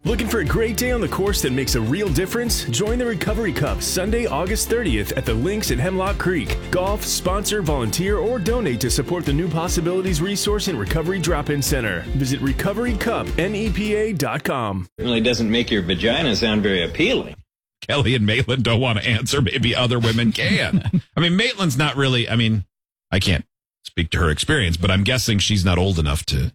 Looking for a great day on the course that makes a real difference? Join the Recovery Cup Sunday, August 30th at the Links at Hemlock Creek. Golf, sponsor, volunteer, or donate to support the New Possibilities Resource and Recovery Drop-In Center. Visit recoverycupnepa.com. It really doesn't make your vagina sound very appealing. Kelly and Maitland don't want to answer. Maybe other women can. I mean, Maitland's not really, I can't speak to her experience, but I'm guessing she's not old enough to,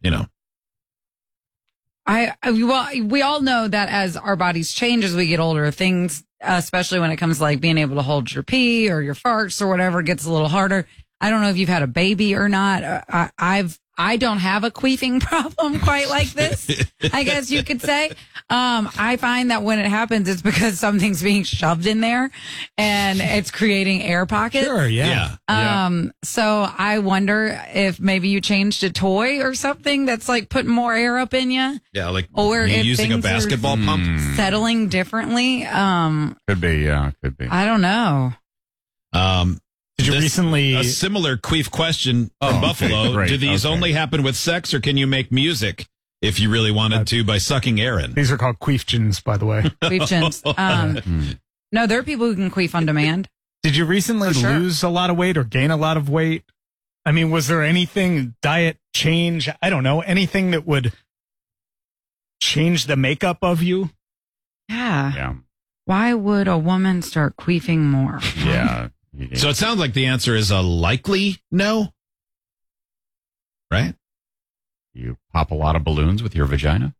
We all know that as our bodies change as we get older, things, especially when it comes to like being able to hold your pee or your farts or whatever, gets a little harder. I don't know if you've had a baby or not. I don't have a queefing problem quite like this, I guess you could say. I find that when it happens, it's because something's being shoved in there and it's creating air pockets. Sure, yeah. So I wonder if maybe you changed a toy or something that's like putting more air up in you. Yeah, like or you're if using a things basketball pump. settling differently. Could be, yeah, could be. I don't know. Did you recently... A similar queef question from Buffalo. Okay, great, Do these only happen with sex, or can you make music if you really wanted to by sucking air in? These are called queefgens, by the way. Queefgens. No, there are people who can queef on demand. Did you recently lose a lot of weight or gain a lot of weight? I mean, was there anything, diet change, I don't know, anything that would change the makeup of you? Yeah. Why would a woman start queefing more? Yeah. So it sounds like the answer is a likely no, right? You pop a lot of balloons with your vagina?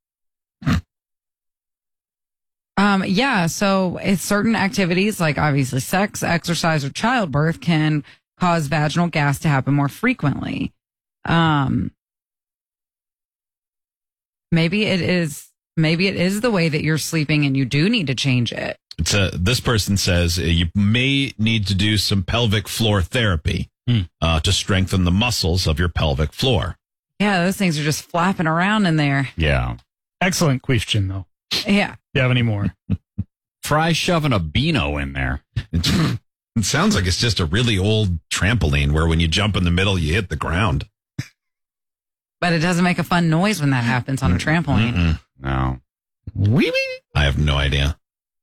Yeah. So it's certain activities like obviously sex, exercise, or childbirth can cause vaginal gas to happen more frequently. Maybe it is the way that you're sleeping and you do need to change it. This person says you may need to do some pelvic floor therapy to strengthen the muscles of your pelvic floor. Yeah, those things are just flapping around in there. Yeah. Excellent queefgen, though. Yeah. Do you have any more? Try shoving a Beano in there. It sounds like it's just a really old trampoline where when you jump in the middle, you hit the ground. But it doesn't make a fun noise when that happens on a trampoline. No. I have no idea.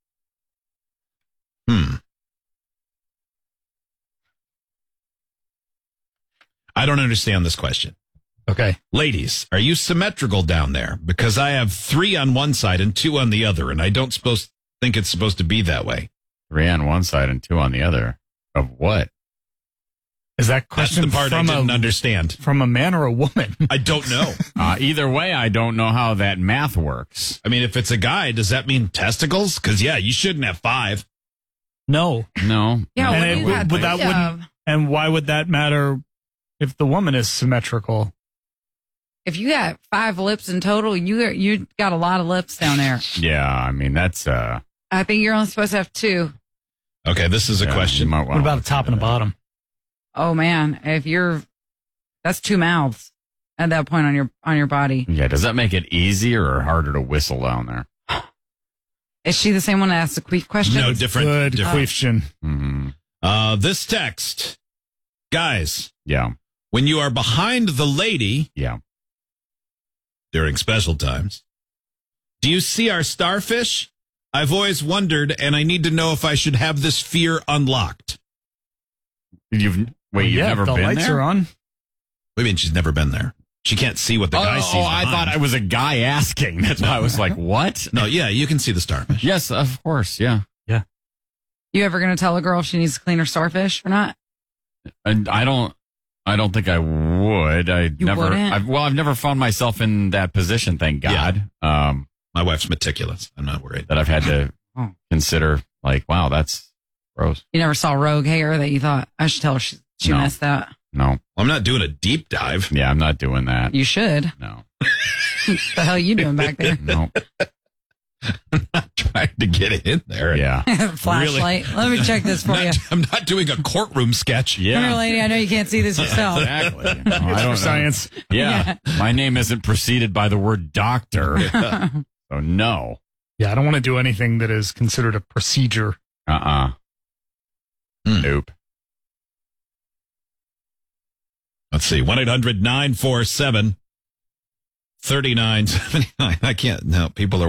I don't understand this question. Okay. Ladies, are you symmetrical down there? Because I have 3 on one side and 2 on the other, and I don't think it's supposed to be that way. 3 on one side and 2 on the other. Of what? Is that question That's the part I didn't understand. From a man or a woman? I don't know. Either way, I don't know how that math works. I mean, if it's a guy, does that mean testicles? Because, yeah, you shouldn't have 5. No. No. Yeah, and why would that matter if the woman is symmetrical? If you got 5 lips in total, you got a lot of lips down there. Yeah, I mean, that's... I think you're only supposed to have 2. Okay, this is a question. What about a top and a bottom? Oh man, that's 2 mouths at that point on your body. Yeah, does that make it easier or harder to whistle down there? Is she the same one that asked the queef question? No, different. Good queefgen. Mm-hmm. This text, guys. Yeah. When you are behind the lady. Yeah. During special times. Do you see our starfish? I've always wondered, and I need to know if I should have this fear unlocked. You've never the been lights there? are on. What do you mean she's never been there? She can't see what the guy sees. Oh, I thought I was a guy asking. That's why I was like, what? No, yeah, you can see the starfish. Yes, of course, yeah. Yeah. You ever going to tell a girl if she needs to clean her starfish or not? And I don't think I would. Wouldn't? I've never found myself in that position, thank God. Yeah. My wife's meticulous. I'm not worried. That I've had to consider, like, wow, that's gross. You never saw rogue hair that you thought, I should tell her she missed that? No. I'm not doing a deep dive. Yeah, I'm not doing that. You should. No. What the hell are you doing back there? No. I'm not trying to get in there. Yeah. Flashlight. Really? Let me check this for you. I'm not doing a courtroom sketch. Yeah. Come here, lady. I know you can't see this yourself. Exactly. No, I don't Science. Yeah. My name isn't preceded by the word doctor. So no. Yeah, I don't want to do anything that is considered a procedure. Nope. Let's see. 1-800-947-3979. I can't. No, people are